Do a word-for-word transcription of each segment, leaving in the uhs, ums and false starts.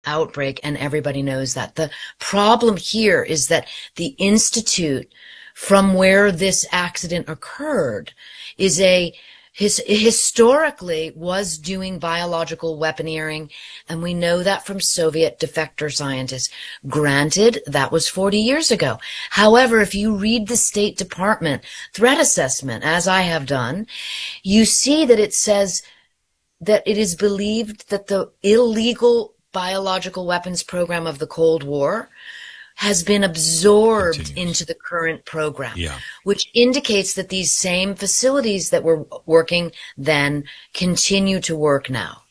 outbreak, and everybody knows that. The problem here is that the institute from where this accident occurred is a his historically was doing biological weaponeering, and we know that from Soviet defector scientists. Granted, that was forty years ago. However, if you read the State Department threat assessment, as I have done, you see that it says that it is believed that the illegal biological weapons program of the Cold War has been absorbed Continues. into the current program, yeah. which indicates that these same facilities that were working then continue to work now.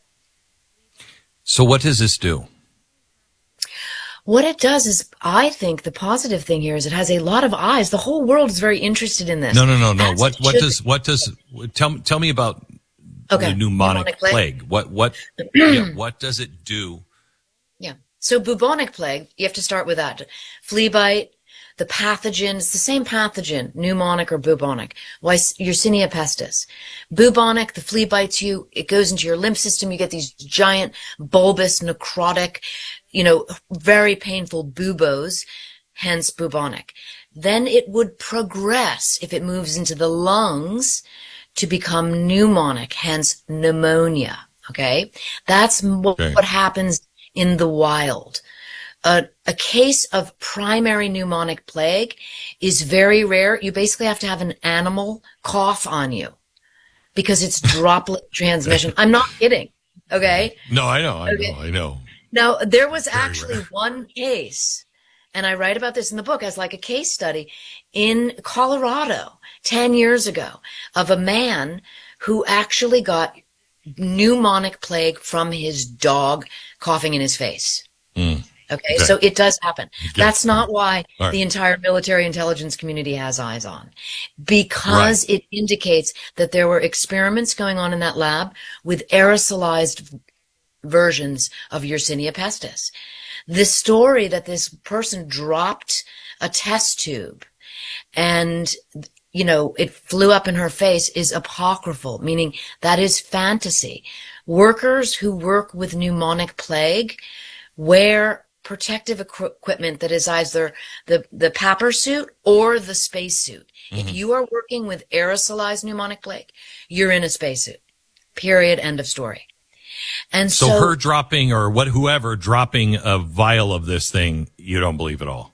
So what does this do? What it does is, I think the positive thing here is it has a lot of eyes. The whole world is very interested in this. No, no, no, no. What, what does, what does, tell, tell me about okay. the pneumonic, pneumonic plague. plague. What, what, yeah, what does it do? Yeah. So bubonic plague, you have to start with that. Flea bite, the pathogen, it's the same pathogen, pneumonic or bubonic. Yersinia pestis. Bubonic, the flea bites you, it goes into your lymph system, you get these giant, bulbous, necrotic, you know, very painful buboes, hence bubonic. Then it would progress, if it moves into the lungs, to become pneumonic, hence pneumonia, okay? That's what, okay. what happens in the wild. Uh, a case of primary pneumonic plague is very rare. You basically have to have an animal cough on you because it's droplet transmission. I'm not kidding. Okay. No, I know. I okay. know. I know. Now, there was very actually rare. one case, and I write about this in the book as like a case study in Colorado ten years ago of a man who actually got pneumonic plague from his dog coughing in his face. Mm. Okay, okay, so it does happen. Okay. That's not why right. the entire military intelligence community has eyes on. Because right. it indicates that there were experiments going on in that lab with aerosolized versions of Yersinia pestis. The story that this person dropped a test tube and you know, it flew up in her face is apocryphal, meaning that is fantasy. Workers who work with pneumonic plague wear protective equ- equipment that is either the, the Papper suit or the space suit. Mm-hmm. If you are working with aerosolized pneumonic plague, you're in a spacesuit. Period. End of story. And so, so her dropping or what, whoever dropping a vial of this thing, you don't believe at all.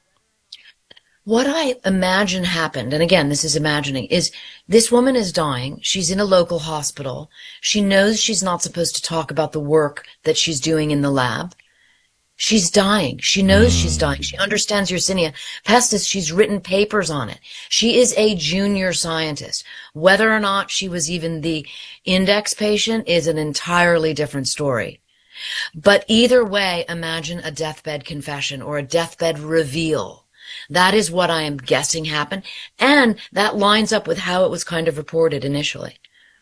What I imagine happened, and again, this is imagining, is this woman is dying. She's in a local hospital. She knows she's not supposed to talk about the work that she's doing in the lab. She's dying. She knows mm. she's dying. She understands Yersinia pestis. She's written papers on it. She is a junior scientist. Whether or not she was even the index patient is an entirely different story. But either way, imagine a deathbed confession or a deathbed reveal. That is what I am guessing happened, and that lines up with how it was kind of reported initially.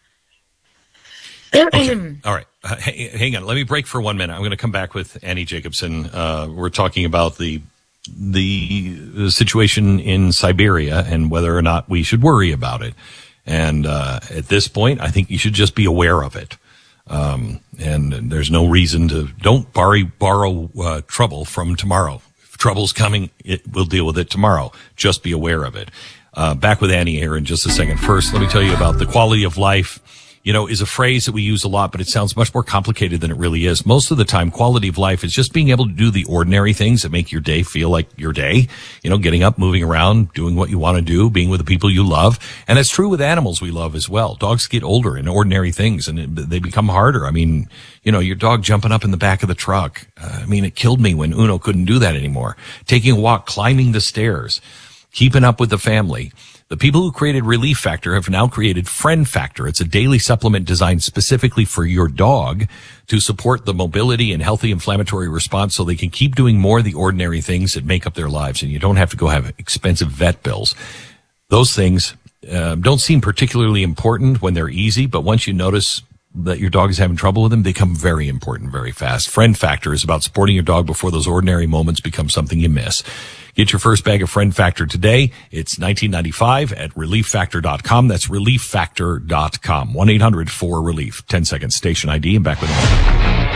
Okay. All right. Uh, h- hang on. Let me break for one minute. I'm going to come back with Annie Jacobsen. Uh, we're talking about the, the the situation in Siberia and whether or not we should worry about it. And uh, at this point, I think you should just be aware of it. Um, and there's no reason to don't borrow borrow uh, trouble from tomorrow. Trouble's coming, it, we'll deal with it tomorrow. Just be aware of it. Uh, back with Annie here in just a second. First, let me tell you about the quality of life. You know, is a phrase that we use a lot, but it sounds much more complicated than it really is. Most of the time, quality of life is just being able to do the ordinary things that make your day feel like your day. You know, getting up, moving around, doing what you want to do, being with the people you love. And it's true with animals we love as well. Dogs get older in ordinary things and it, they become harder. I mean, you know, your dog jumping up in the back of the truck. Uh, I mean, it killed me when Uno couldn't do that anymore. Taking a walk, climbing the stairs, keeping up with the family. The people who created Relief Factor have now created Friend Factor. It's a daily supplement designed specifically for your dog to support the mobility and healthy inflammatory response so they can keep doing more of the ordinary things that make up their lives, and you don't have to go have expensive vet bills. Those things uh, don't seem particularly important when they're easy, but once you notice that your dog is having trouble with them, they become very important very fast. Friend Factor is about supporting your dog before those ordinary moments become something you miss. Get your first bag of Friend Factor today. It's nineteen ninety-five at relief factor dot com. That's relief factor dot com. one eight hundred four relief. ten seconds station I D and back with more.